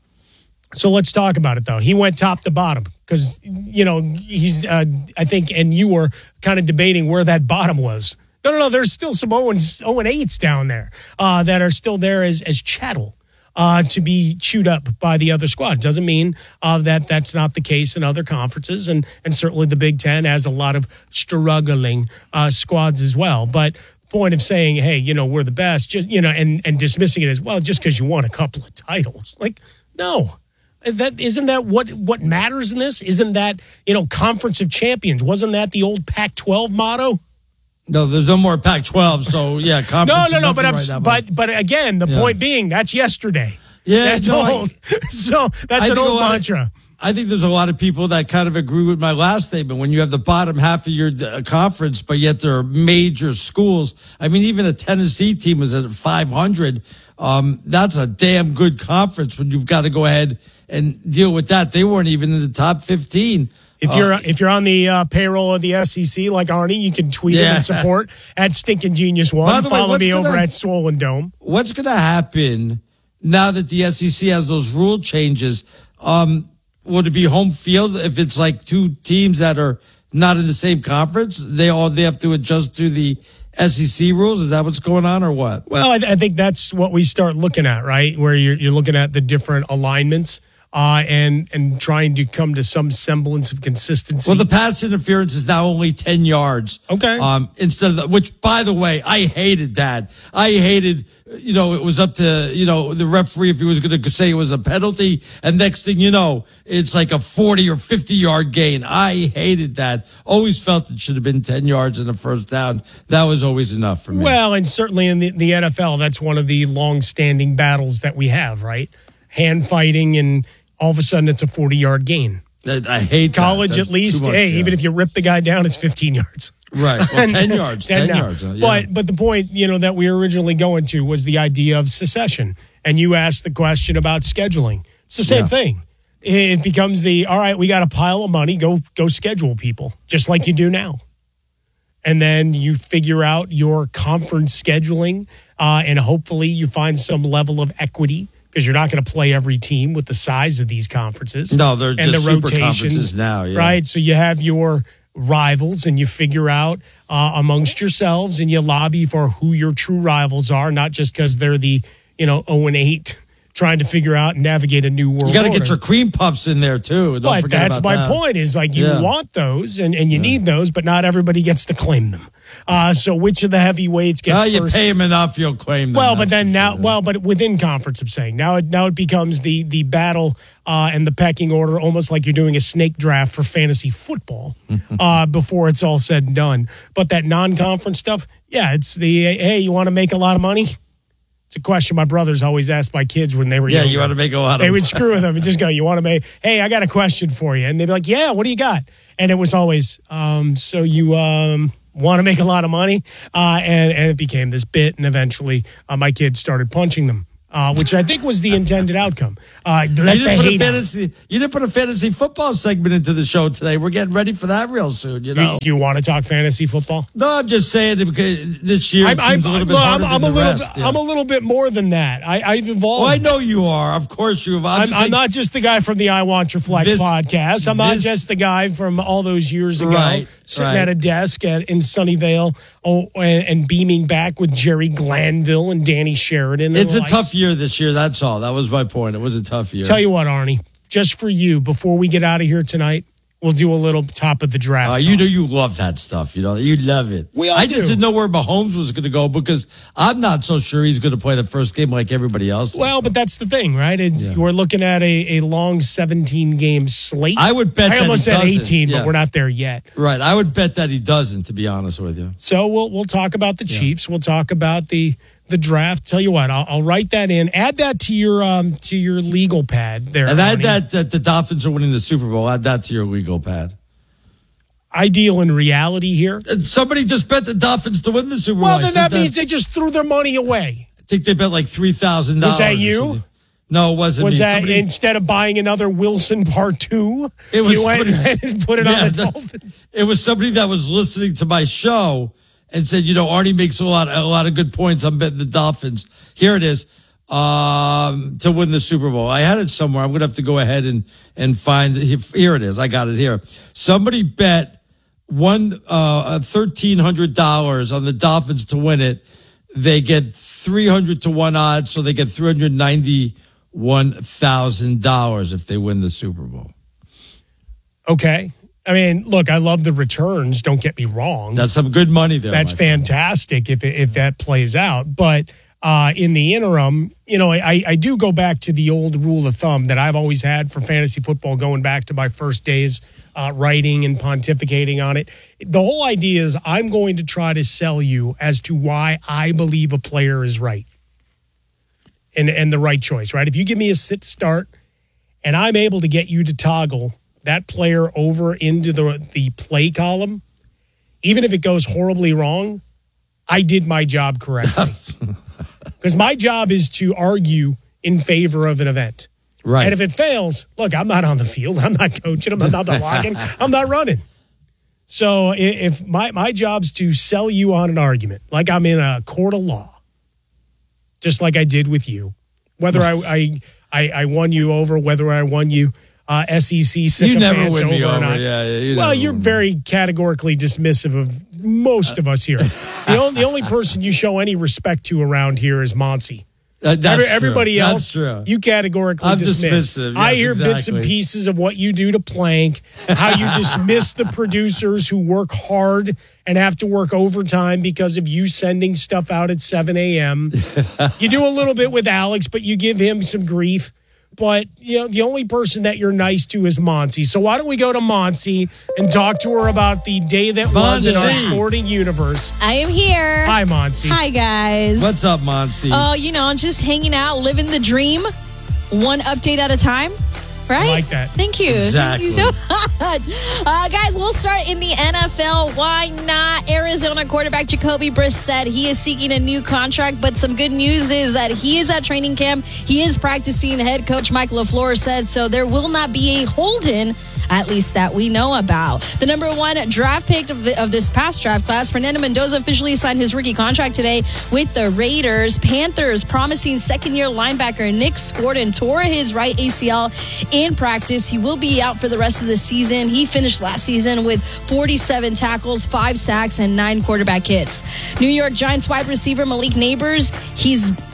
So let's talk about it, though. He went top to bottom because, you know, he's, uh, I think, and you were kind of debating where that bottom was. No, no, no. There's still some oh and eights down there uh, that are still there as, as chattel uh, to be chewed up by the other squad. Doesn't mean uh, that that's not the case in other conferences. And, and certainly the Big Ten has a lot of struggling uh, squads as well. But point of saying, hey, you know, we're the best, just, you know, and, and dismissing it as, well, just because you won a couple of titles. Like, no. That isn't that what what matters in this? Isn't that, you know, Conference of Champions? Wasn't that the old Pac twelve motto? No, there's no more Pac twelve. So yeah, conference. no, no, no. But I'm, right now, but but again, the yeah. point being that's yesterday. Yeah, that's no, old. I, so that's I an old mantra. Of, I think there's a lot of people that kind of agree with my last statement. When you have the bottom half of your uh, conference, but yet there are major schools. I mean, even a Tennessee team is at five hundred. Um, that's a damn good conference when you've got to go ahead and deal with that. They weren't even in the top fifteen. If you're uh, if you're on the uh, payroll of the S E C like Arnie, you can tweet yeah. him and support at Stinking Genius One. Follow way, me gonna, over at Swollen Dome. What's going to happen now that the S E C has those rule changes? Um, would it be home field if it's like two teams that are not in the same conference? They all they have to adjust to the S E C rules? Is that what's going on or what? Well, I, I think that's what we start looking at, right? Where you're, you're looking at the different alignments uh, and and trying to come to some semblance of consistency. Well, the pass interference is now only ten yards. Okay. Um, instead of the, which, by the way, I hated that. I hated, you know, it was up to, you know, the referee if he was going to say it was a penalty. And next thing you know, it's like a forty or fifty yard gain. I hated that. Always felt it should have been ten yards in the first down. That was always enough for me. Well, and certainly in the, the N F L, that's one of the long-standing battles that we have, right? Hand fighting, and all of a sudden it's a forty yard gain. I, I hate college at least. Much, hey, yeah. even if you rip the guy down, it's fifteen yards. Right. Well, ten yards. ten, ten yards. Uh, yeah. But but the point, you know, that we were originally going to was the idea of secession. And you asked the question about scheduling. It's the same yeah. thing. It becomes the, all right, we got a pile of money, go go schedule people, just like you do now. And then you figure out your conference scheduling, uh, and hopefully you find some level of equity, because you're not going to play every team with the size of these conferences. No, they're and just the super rotations, conferences now, yeah. Right? So you have your rivals, and you figure out uh, amongst yourselves, and you lobby for who your true rivals are, not just because they're the, you know, oh and eight trying to figure out and navigate a new world. You got to order. get your cream puffs in there too. Don't but forget that's about my that. point. Is like you yeah. want those, and, and you yeah. need those, but not everybody gets to claim them. Uh, so which of the heavyweights gets Well, you first? pay him enough, you'll claim them. Well, but That's then for now, sure. well, but within conference, I'm saying now it now it becomes the the battle uh, and the pecking order, almost like you're doing a snake draft for fantasy football uh, before it's all said and done. But that non-conference stuff, yeah, it's the hey, you want to make a lot of money? It's a question my brothers always asked my kids when they were Yeah, younger. you want to make a lot of They would money. screw with them and just go, you want to make, hey, I got a question for you. And they'd be like, yeah, what do you got? And it was always, um, so you um, want to make a lot of money? Uh, and, and it became this bit. And eventually uh, my kids started punching them, uh, which I think was the intended outcome. Uh, let You the didn't, put a hate out. fantasy, you didn't put a fantasy football segment into the show today. We're getting ready for that real soon, you know? Do you want to talk fantasy football? No, I'm just saying it because this year it I'm, seems I'm, a little bit look, harder I'm, I'm than a the little, rest. yeah. I'm a little bit more than that. I, I've evolved. Well, I know you are. Of course you have. I'm, I'm, just I'm saying- not just the guy from the I Want Your Flex This- podcast. I'm not this- just the guy from all those years ago Right, sitting right. at a desk at, in Sunnyvale oh, and, and beaming back with Jerry Glanville and Danny Sheridan. and It's the a likes. tough year this year. That's all. That was my point. It was a tough year. Tell you what, Arnie, just for you, before we get out of here tonight, we'll do a little top of the draft. Uh, you know you love that stuff. You know you love it. We all I just do. didn't know where Mahomes was going to go because I'm not so sure he's going to play the first game like everybody else. Well, but that's the thing, right? It's, Yeah. We're looking at a, a long seventeen game slate. I would bet I that almost he said doesn't. eighteen, Yeah. but we're not there yet. Right. I would bet that he doesn't, to be honest with you. So we'll we'll talk about the Chiefs. We'll talk about the the draft. Tell you what, I'll, I'll write that in. Add that to your um to your legal pad there. And add Arnie. that, that the Dolphins are winning the Super Bowl. Add that to your legal pad. I deal in reality here. And somebody just bet the Dolphins to win the Super Bowl. Well, I then said that means they just threw their money away. I think they bet like three thousand dollars. Was that you? No, it wasn't Was me. that Somebody- instead of buying another Wilson Part Two? It was you went somebody- and put it Yeah, on the that- Dolphins. It was somebody that was listening to my show and said, you know, Arnie makes a lot, a lot of good points. I'm betting the Dolphins. Here it is, um, to win the Super Bowl. I had it somewhere. I'm going to have to go ahead and, and find it. Here it is. I got it here. Somebody bet one, uh, thirteen hundred dollars on the Dolphins to win it. They get three hundred to one odds. So they get three hundred ninety-one thousand dollars if they win the Super Bowl. Okay. I mean, look, I love the returns. Don't get me wrong. That's some good money there. That's my friend. fantastic if it, if that plays out. But uh, in the interim, you know, I, I do go back to the old rule of thumb that I've always had for fantasy football, going back to my first days uh, writing and pontificating on it. The whole idea is I'm going to try to sell you as to why I believe a player is right and and the right choice. Right? If you give me a sit start and I'm able to get you to toggle that player over into the the play column, even if it goes horribly wrong, I did my job correctly. Because my job is to argue in favor of an event. Right. And if it fails, look, I'm not on the field. I'm not coaching. I'm not, I'm not blocking. I'm not running. So i- if my, my job's to sell you on an argument, like I'm in a court of law, just like I did with you, whether I I, I, I won you over, whether I won you uh, S E C You never sycophants win me over or over. not. Yeah, yeah, you well, never you're win me. very categorically dismissive of most of us here. The only, the only person you show any respect to around here is Monty. Uh, that's Every- true. everybody That's else, true. you categorically I'm dismiss. dismissive. I Yes, hear bits and exactly. pieces of what you do to Plank, how you dismiss the producers who work hard and have to work overtime because of you sending stuff out at seven a.m. You do a little bit with Alex, but you give him some grief. But, you know, the only person that you're nice to is Monty. So why don't we go to Monty and talk to her about the day that was in our Monty. sporting universe. I am here. Hi, Monty. Hi, guys. What's up, Monty? Oh, you know, just hanging out, living the dream, one update at a time. Right? I like that. Thank you. Exactly. Thank you so much. Uh, guys, we'll start in the N F L. Why not? Arizona quarterback Jacoby Brissett, he is seeking a new contract, but some good news is that he is at training camp. He is practicing. Head coach Mike LaFleur said so. There will not be a hold-in, at least that we know about. The number one draft pick of, the, of this past draft class, Fernando Mendoza, officially signed his rookie contract today with the Raiders. Panthers promising second-year linebacker Nick Gordon tore his right A C L in practice. He will be out for the rest of the season. He finished last season with forty-seven tackles, five sacks, and nine quarterback hits. New York Giants wide receiver Malik Neighbors, he's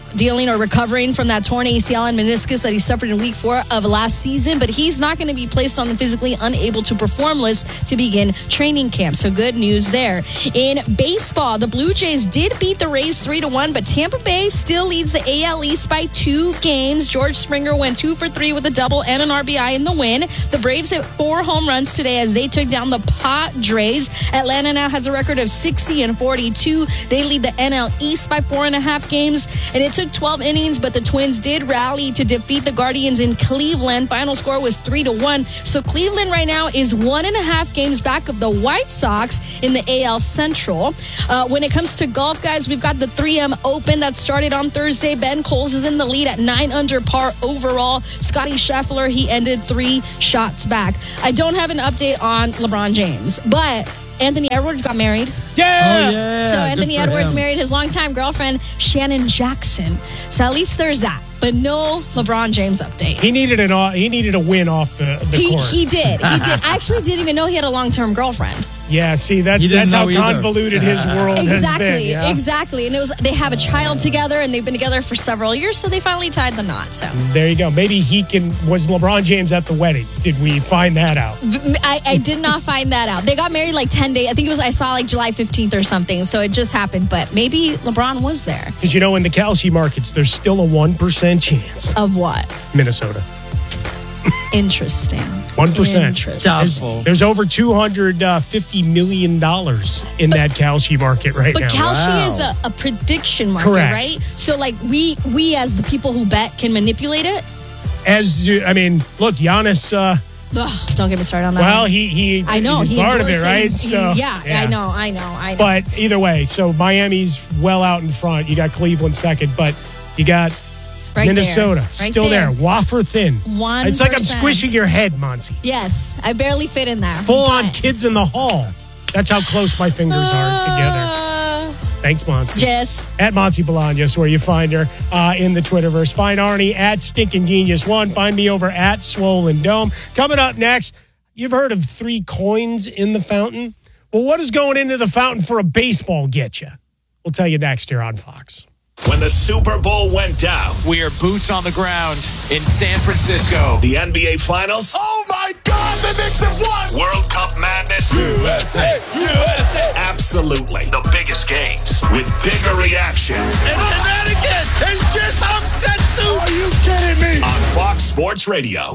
dealing or recovering from that torn A C L and meniscus that he suffered in week four of last season, but he's not going to be placed on the physically unable to perform list to begin training camp. So good news there. In baseball, the Blue Jays did beat the Rays three to one, but Tampa Bay still leads the A L East by two games. George Springer went two for three with a double and an R B I in the win. The Braves hit four home runs today as they took down the Padres. Atlanta now has a record of sixty and forty-two. They lead the N L East by four and a half games, and it took twelve innings, but the Twins did rally to defeat the Guardians in Cleveland. Final score was three to one. So Cleveland right now is one and a half games back of the White Sox in the A L Central. Uh, when it comes to golf, guys, we've got the three M Open that started on Thursday. Ben Coles is in the lead at nine under par overall. Scotty Scheffler, he ended three shots back. I don't have an update on LeBron James, but Anthony Edwards got married. Yeah! Oh, yeah. So Anthony Edwards him. married his longtime girlfriend, Shannon Jackson. So at least there's that. But no LeBron James update. He needed an he needed a win off the, the he, court. He did. He did. I actually didn't even know he had a long-term girlfriend. Yeah, see, that's that's how convoluted his world exactly, has been. Yeah? Exactly. And it was they have a child together, and they've been together for several years, so they finally tied the knot. So there you go. Maybe he can. Was LeBron James at the wedding? Did we find that out? I, I did not find that out. They got married like ten days. I think it was. I saw like July fifteenth or something. So it just happened. But maybe LeBron was there. Because you know, in the Kalshi markets, there's still a one percent chance of what? Minnesota. Interesting. One percent. Interesting. There's, there's over two hundred fifty million dollars in but, that Kalshi market right but now. But Kalshi wow. is a, a prediction market, Correct. right? So, like we we as the people who bet can manipulate it. As you, I mean, look, Giannis. Uh, Ugh, don't get me started on that. Well, one. he he. I know he's he part of it, right? He, so yeah, yeah, I know, I know, I know. But either way, so Miami's well out in front. You got Cleveland second, but you got. Right Minnesota, there. Right still there. there. Wafer thin. One. It's like I'm squishing your head, Monty. Yes, I barely fit in there. Full but. on kids in the hall. That's how close my fingers are together. Thanks, Monty. Jess. At Monty Bolaños, where you find her uh, in the Twitterverse. Find Arnie at Stinking Genius One. Find me over at Swollen Dome. Coming up next, you've heard of three coins in the fountain. Well, what does going into the fountain for a baseball get you? We'll tell you next here on Fox. When the Super Bowl went down, we are boots on the ground in San Francisco. The N B A Finals. Oh my God, the Knicks have won! World Cup madness. U S A, U S A. Absolutely. The biggest games with bigger reactions. And Connecticut is just upset too. Are you kidding me? On Fox Sports Radio.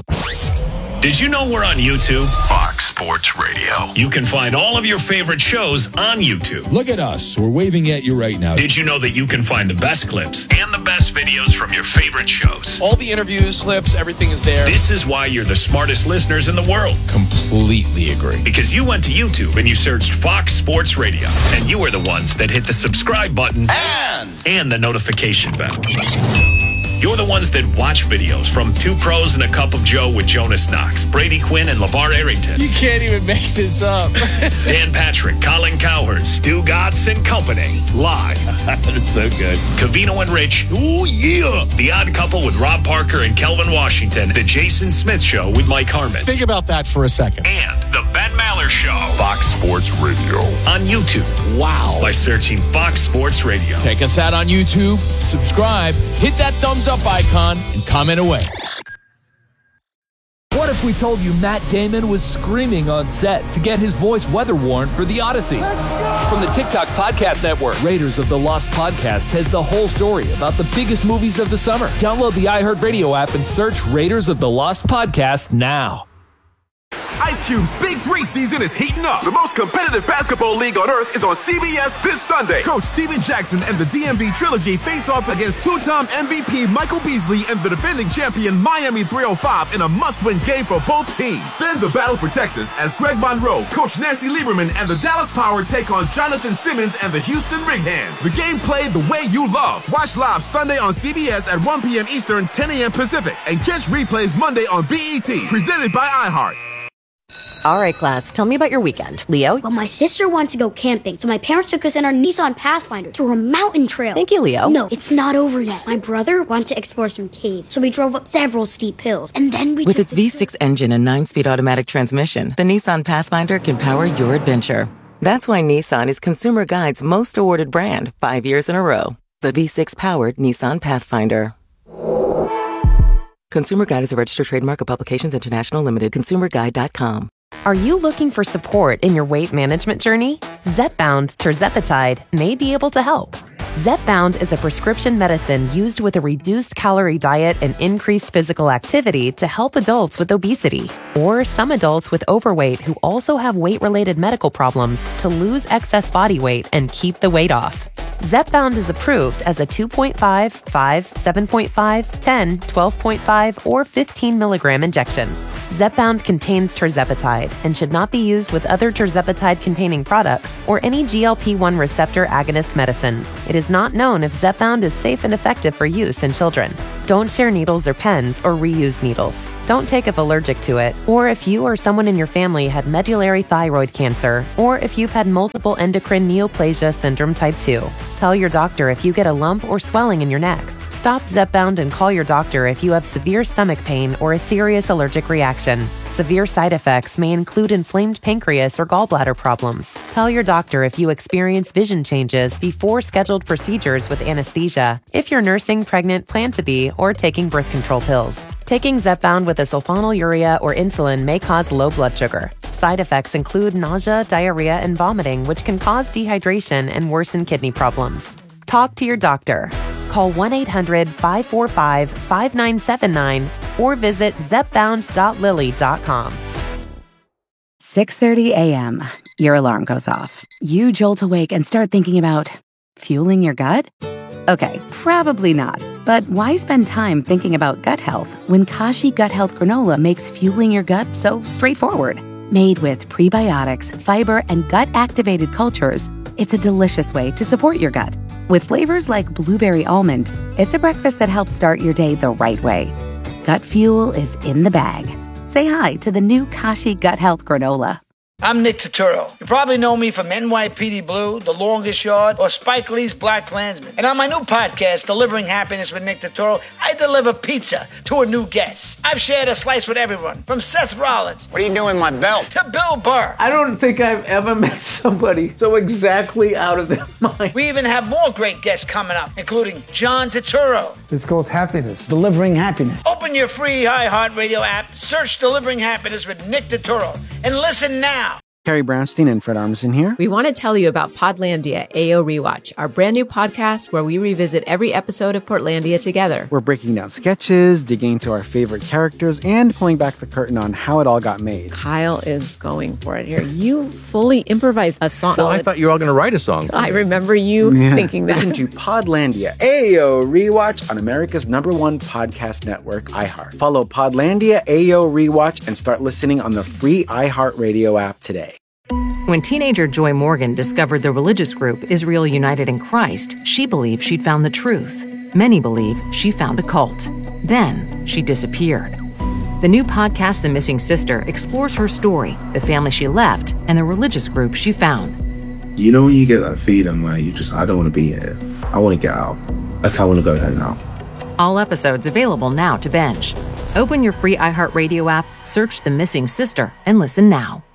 Did you know we're on YouTube? Fox Sports Radio. You can find all of your favorite shows on YouTube. Look at us. We're waving at you right now. Did you know that you can find the best clips and the best videos from your favorite shows? All the interviews, clips, everything is there. This is why you're the smartest listeners in the world. Completely agree. Because you went to YouTube and you searched Fox Sports Radio. And you are the ones that hit the subscribe button and, and the notification bell. You're the ones that watch videos from Two Pros and a Cup of Joe with Jonas Knox, Brady Quinn, and LeVar Arrington. You can't even make this up. Dan Patrick, Colin Cowherd, Stu Gatz and Company. Live. That's so good. Covino and Rich. Ooh, yeah. The Odd Couple with Rob Parker and Kelvin Washington. The Jason Smith Show with Mike Harmon. Think about that for a second. And the Ben Maller Show. Fox Sports Radio. On YouTube. Wow. By searching Fox Sports Radio. Check us out on YouTube. Subscribe. Hit that thumbs up icon and comment away. What if we told you Matt Damon was screaming on set to get his voice weather warned for The Odyssey? From the TikTok Podcast Network, Raiders of the Lost Podcast has the whole story about the biggest movies of the summer. Download the iHeartRadio app and search Raiders of the Lost Podcast now. Ice Cube's Big Three season is heating up. The most competitive basketball league on earth is on C B S this Sunday. Coach Steven Jackson and the D M V Trilogy face off against two-time M V P Michael Beasley and the defending champion Miami three oh five in a must-win game for both teams. Then the battle for Texas as Greg Monroe, Coach Nancy Lieberman, and the Dallas Power take on Jonathan Simmons and the Houston Rig Hands. The game played the way you love. Watch live Sunday on C B S at one p.m. Eastern, ten a.m. Pacific, and catch replays Monday on B E T. Presented by iHeart. All right, class, tell me about your weekend. Leo? Well, my sister wants to go camping, so my parents took us in our Nissan Pathfinder through a mountain trail. Thank you, Leo. No, it's not over yet. My brother wanted to explore some caves, so we drove up several steep hills, and then we With took its V six engine and nine-speed automatic transmission, the Nissan Pathfinder can power your adventure. That's why Nissan is Consumer Guide's most awarded brand five years in a row. The V six-powered Nissan Pathfinder. Consumer Guide is a registered trademark of Publications International Limited. consumer guide dot com. Are you looking for support in your weight management journey? Zepbound tirzepatide may be able to help. Zepbound is a prescription medicine used with a reduced calorie diet and increased physical activity to help adults with obesity or some adults with overweight who also have weight-related medical problems to lose excess body weight and keep the weight off. Zepbound is approved as a two point five, five, seven point five, ten, twelve point five, or fifteen milligram injection. Zepbound contains tirzepatide and should not be used with other tirzepatide-containing products or any G L P one receptor agonist medicines. It is not known if Zepbound is safe and effective for use in children. Don't share needles or pens or reuse needles. Don't take if allergic to it, or if you or someone in your family had medullary thyroid cancer, or if you've had multiple endocrine neoplasia syndrome type two. Tell your doctor if you get a lump or swelling in your neck. Stop Zepbound and call your doctor if you have severe stomach pain or a serious allergic reaction. Severe side effects may include inflamed pancreas or gallbladder problems. Tell your doctor if you experience vision changes before scheduled procedures with anesthesia, if you're nursing, pregnant, plan to be, or taking birth control pills. Taking Zepbound with a sulfonylurea or insulin may cause low blood sugar. Side effects include nausea, diarrhea, and vomiting, which can cause dehydration and worsen kidney problems. Talk to your doctor. Call one eight hundred, five four five, five nine seven nine or visit zepbound dot lilly dot com. six thirty a.m. Your alarm goes off. You jolt awake and start thinking about fueling your gut? Okay, probably not. But why spend time thinking about gut health when Kashi Gut Health Granola makes fueling your gut so straightforward? Made with prebiotics, fiber, and gut-activated cultures, it's a delicious way to support your gut. With flavors like blueberry almond, it's a breakfast that helps start your day the right way. Gut fuel is in the bag. Say hi to the new Kashi Gut Health Granola. I'm Nick Turturro. You probably know me from N Y P D Blue, The Longest Yard, or Spike Lee's Black Klansman. And on my new podcast, Delivering Happiness with Nick Turturro, I deliver pizza to a new guest. I've shared a slice with everyone, from Seth Rollins. What are you doing, my belt? To Bill Burr. I don't think I've ever met somebody so exactly out of their mind. We even have more great guests coming up, including John Turturro. It's called Happiness. Delivering Happiness. Open your free iHeartRadio app, search Delivering Happiness with Nick Turturro, and listen now. Carrie Brownstein and Fred Armisen here. We want to tell you about Podlandia A O Rewatch, our brand new podcast where we revisit every episode of Portlandia together. We're breaking down sketches, digging into our favorite characters, and pulling back the curtain on how it all got made. Kyle is going for it here. You fully improvised a song. Well, I thought you were all going to write a song. I remember you yeah. thinking that. Listen to Podlandia A O Rewatch on America's number one podcast network, iHeart. Follow Podlandia A O Rewatch and start listening on the free iHeartRadio app today. When teenager Joy Morgan discovered the religious group Israel United in Christ, she believed she'd found the truth. Many believe she found a cult. Then she disappeared. The new podcast, The Missing Sister, explores her story, the family she left, and the religious group she found. You know when you get that feeling where you just, I don't want to be here. I want to get out. Like, I want to go home now. All episodes available now to binge. Open your free iHeartRadio app, search The Missing Sister, and listen now.